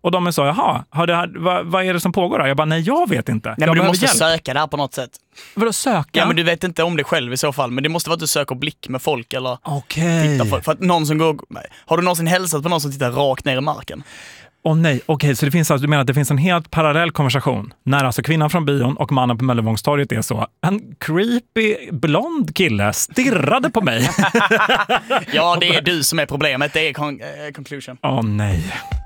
Och de är så, jaha, vad är det som pågår då? Jag bara, nej jag vet inte. Nej, men du måste söka det här på något sätt. Vadå söka? Ja, men du vet inte om det själv i så fall. Men det måste vara att du söker blick med folk eller tittar på. För att någon som går... Har du någonsin hälsat på någon som tittar rakt ner i marken? Nej, okej, så det finns alltså, du menar att det finns en helt parallell konversation när alltså kvinnan från bion och mannen på Möllevångstorget är så, en creepy blond kille stirrade på mig. Ja, det är du som är problemet, det är conclusion. Nej.